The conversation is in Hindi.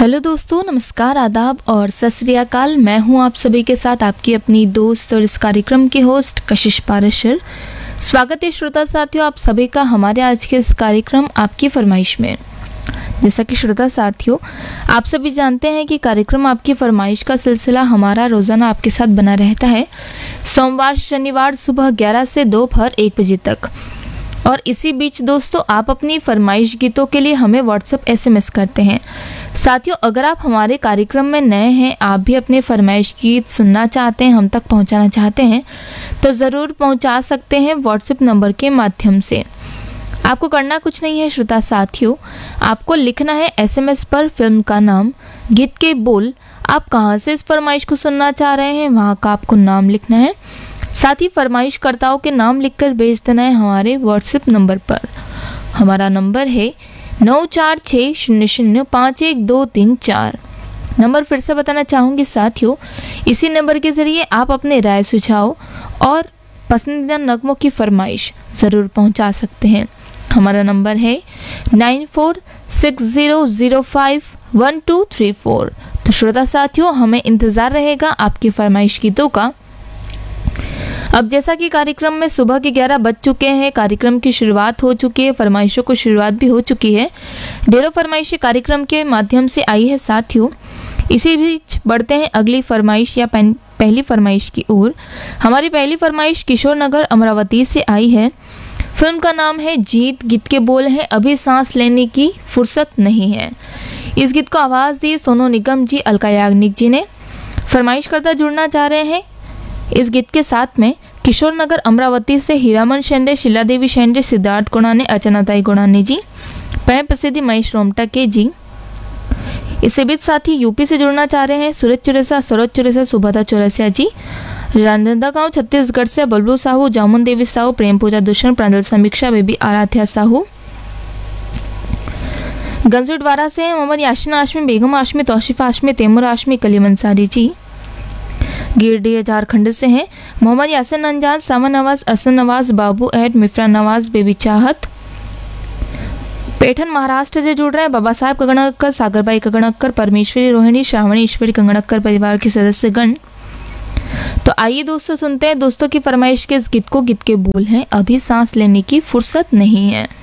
हेलो दोस्तों, नमस्कार, आदाब और सत श्री अकाल। मैं हूं आप सभी के साथ आपकी अपनी दोस्त और इस कार्यक्रम की होस्ट कशिश पाराशर। स्वागत है श्रोता साथियों आप सभी का हमारे आज के इस कार्यक्रम आपकी फरमाइश में। जैसा कि श्रोता साथियों आप सभी जानते हैं कि कार्यक्रम आपकी फरमाइश का सिलसिला हमारा रोज़ाना आपके साथ बना रहता है, सोमवार शनिवार सुबह 11 से दोपहर 1 बजे तक। और इसी बीच दोस्तों आप अपनी फरमाइश गीतों के लिए हमें व्हाट्सएप SMS करते हैं। साथियों अगर आप हमारे कार्यक्रम में नए हैं, आप भी अपने फरमाइश गीत सुनना चाहते हैं, हम तक पहुंचाना चाहते हैं, तो ज़रूर पहुंचा सकते हैं व्हाट्सएप नंबर के माध्यम से। आपको करना कुछ नहीं है श्रोता साथियों, आपको लिखना है SMS पर फिल्म का नाम, गीत के बोल, आप कहां से इस फरमाइश को सुनना चाह रहे हैं वहां का आपको नाम लिखना है। साथ ही फरमाइशकर्ताओं के नाम लिखकर भेज देना है हमारे व्हाट्सएप नंबर पर। हमारा नंबर है 9460051234। नंबर फिर से बताना चाहूँगी साथियों, इसी नंबर के ज़रिए आप अपने राय सुझाव और पसंदीदा नगमों की फरमाइश ज़रूर पहुंचा सकते हैं। हमारा नंबर है 9460051234। तो श्रोता साथियों हमें इंतज़ार रहेगा आपकी फरमाइश गीतों का। अब जैसा कि कार्यक्रम में सुबह के 11 बज चुके हैं, कार्यक्रम की शुरुआत हो चुकी है, फरमाइशों को शुरुआत भी हो चुकी है। ढेरों फरमाइशें कार्यक्रम के माध्यम से आई है साथियों। इसी बीच बढ़ते हैं अगली फरमाइश या पहली फरमाइश की ओर। हमारी पहली फरमाइश किशोर नगर अमरावती से आई है। फिल्म का नाम है जीत, गीत के बोल हैं अभी सांस लेने की फुर्सत नहीं है। इस गीत को आवाज़ दी सोनू निगम जी, अलका याग्निक जी ने। फरमाइशकर्ता जुड़ना चाह रहे हैं इस गीत के साथ में किशोर नगर अमरावती से हीरामन शेंडे, शीला देवी शेंडे, सिद्धार्थ गुणाने, अर्चनाताई गुणाने जी, प्रेम प्रसिद्धि महेश रोमटा के जी। इससे बीच साथी यूपी से जुड़ना चाह रहे हैं सूरज चुरेसा, सरोज चुरेसा, सुभद्रा चौरसिया जी। राजनांदगांव छत्तीसगढ़ से बबलू साहू, जामुन देवी साहू, प्रेम पूजा दूषण, प्रांजल समीक्षा, बेबी आराध्या साहू। गंजूडवारा से मोहम्मद याशीन आशमी, बेगम आशमी, तौशीफा आशमी, तैमूर आशमी, कलीम अंसारी जी। गिरडीह झारखंड से हैं मोहम्मद यासिन अंजान, सावन नवाज, असन नवाज, बाबू ऐड, मिफ्रा नवाज, बेबी चाहत। पैठन महाराष्ट्र से जुड़ रहे हैं बाबा साहेब कगणक्कर, सागरबाई कगणक्कर, परमेश्वरी रोहिणी, श्रावणी ईश्वरी कगणक्कर परिवार के सदस्यगण। तो आइए दोस्तों सुनते हैं दोस्तों की फरमाइश के इस गीत को। गीत के बोल हैं अभी सांस लेने की फुर्सत नहीं है।